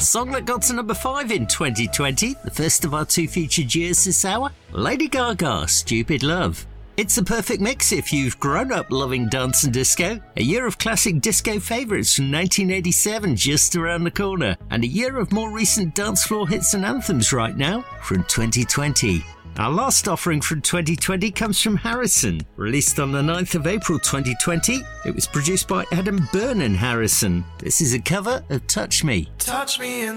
song that got to number 5 in 2020, the first of our 2 featured years this hour, Lady Gaga, Stupid Love. It's a perfect mix if you've grown up loving dance and disco, a year of classic disco favourites from 1987 just around the corner, and a year of more recent dance floor hits and anthems right now from 2020. Our last offering from 2020 comes from Harrison. Released on the 9th of April 2020, it was produced by Adam Byrne and Harrison. This is a cover of Touch Me. Touch me in